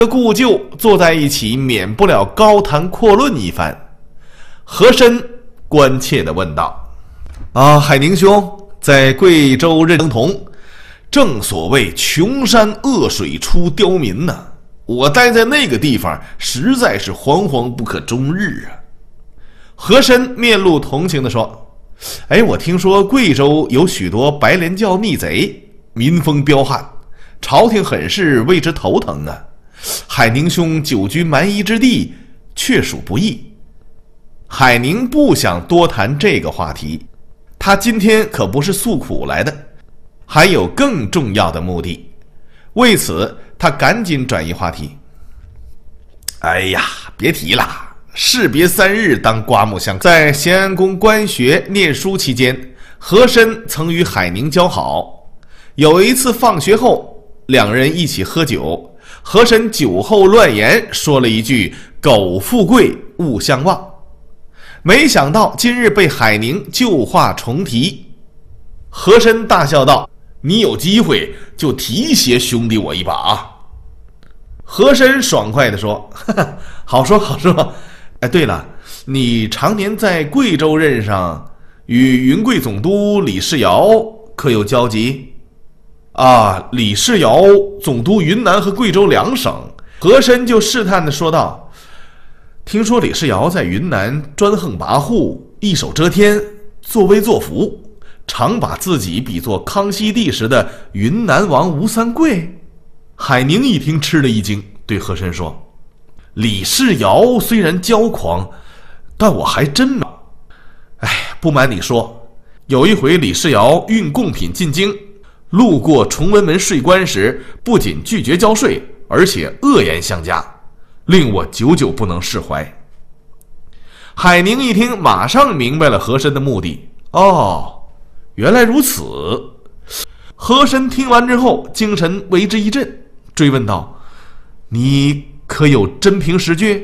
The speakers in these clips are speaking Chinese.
故旧坐在一起，免不了高谈阔论一番。和珅关切地问道：“海宁兄，在贵州任同，正所谓穷山恶水出刁民呢。我待在那个地方，实在是惶惶不可终日啊。”和珅面露同情地说：“我听说贵州有许多白莲教逆贼，民风彪悍，朝廷很是为之头疼啊。海宁兄久居蛮夷之地，确属不易。”海宁不想多谈这个话题，他今天可不是诉苦来的，还有更重要的目的。为此，他赶紧转移话题：“别提了，士别3日，当刮目相看。在咸安宫官学念书期间，和珅曾与海宁交好。有一次放学后，两人一起喝酒。和珅酒后乱言，说了一句‘苟富贵，勿相忘’。没想到今日被海宁旧话重提。和珅大笑道：‘你有机会就提携兄弟我一把啊！’和珅爽快地说：‘好说好说。对了，你常年在贵州任上，与云贵总督李世尧可有交集？’李世尧总督云南和贵州2省。和珅就试探地说道：‘听说李世尧在云南专横跋扈，一手遮天，作威作福，常把自己比作康熙帝时的云南王吴三桂。’海宁一听吃了一惊，对和珅说：‘李世尧虽然骄狂，但我还真不瞒你说，有一回李世尧运贡品进京，路过崇文门税关时，不仅拒绝交税，而且恶言相加，令我久久不能释怀。’海宁一听，马上明白了和珅的目的。原来如此。和珅听完之后，精神为之一振，追问道：‘你可有真凭实据？’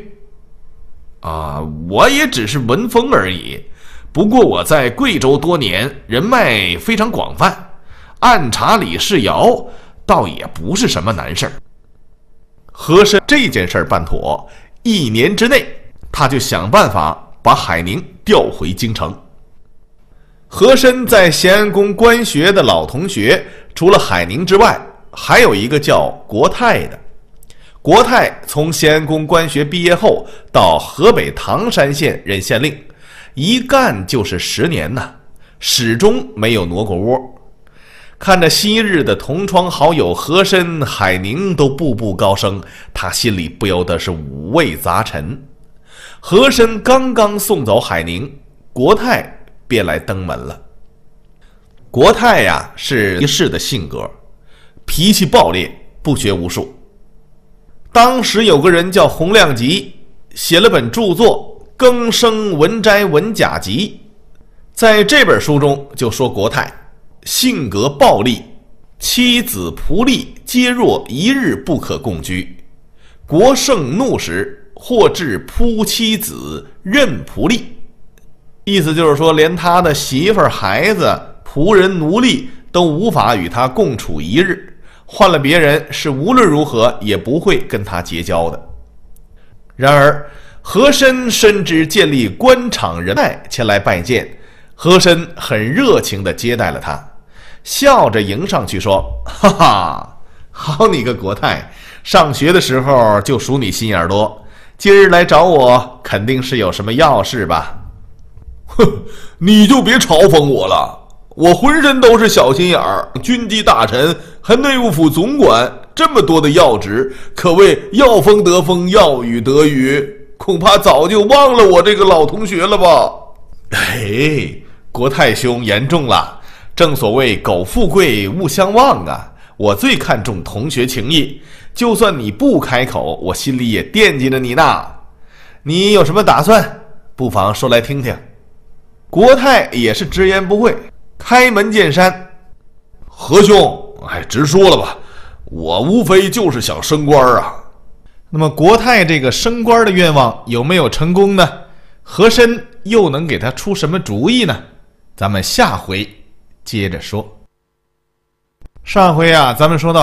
我也只是闻风而已。不过我在贵州多年，人脉非常广泛，暗查李世尧倒也不是什么难事儿。’和珅这件事办妥，1年之内，他就想办法把海宁调回京城。和珅在咸安宫官学的老同学，除了海宁之外，还有一个叫国泰的。国泰从咸安宫官学毕业后，到河北唐山县任县令，一干就是10年呢，始终没有挪过窝。看着昔日的同窗好友和珅、海宁都步步高升，他心里不由得是五味杂陈。和珅刚刚送走海宁，国泰便来登门了。国泰是一世的性格，脾气暴烈，不学无术。当时有个人叫洪亮吉，写了本著作《更生文摘文甲集》，在这本书中就说国泰性格暴戾，妻子仆隶皆若一日不可共居，国盛怒时，或至扑妻子，任仆隶。意思就是说，连他的媳妇儿、孩子、仆人、奴隶都无法与他共处一日，换了别人是无论如何也不会跟他结交的。然而和珅深知建立官场人脉前来拜见，和珅很热情地接待了他，笑着迎上去说：“哈哈，好你个国泰，上学的时候就数你心眼多，今日来找我肯定是有什么要事吧？”“哼，你就别嘲讽我了，我浑身都是小心眼儿，军机大臣，还内务府总管，这么多的要职，可谓要风得风，要雨得雨，恐怕早就忘了我这个老同学了吧？”“国泰兄言重了，正所谓苟富贵勿相忘啊，我最看重同学情谊，就算你不开口，我心里也惦记着你呢。你有什么打算？不妨说来听听。”国泰也是直言不讳，开门见山：“和兄，直说了吧，我无非就是想升官啊。”那么国泰这个升官的愿望有没有成功呢？和珅又能给他出什么主意呢？咱们下回接着说。上回咱们说到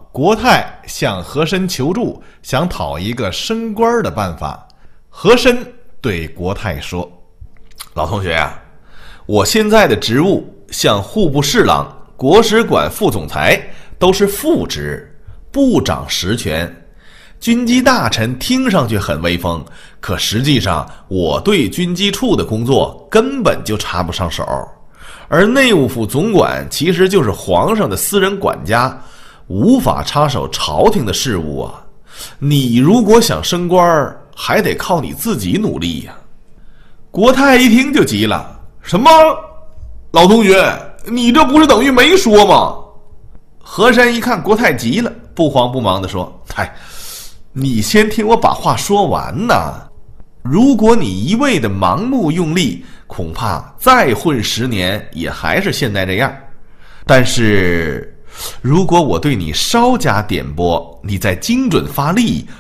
国泰向和珅求助，想讨一个升官的办法。和珅对国泰说： 老同学啊，我现在的职务像户部侍郎、国史馆副总裁都是副职，不掌实权。军机大臣听上去很威风，可实际上我对军机处的工作根本就插不上手。而内务府总管其实就是皇上的私人管家，无法插手朝廷的事务啊。你如果想升官，还得靠你自己努力呀。国泰一听就急了：什么？老同学，你这不是等于没说吗？和珅一看国泰急了，不慌不忙地说：嗨，你先听我把话说完呐。如果你一味的盲目用力，恐怕再混10年也还是现在这样。但是如果我对你稍加点拨，你再精准发力，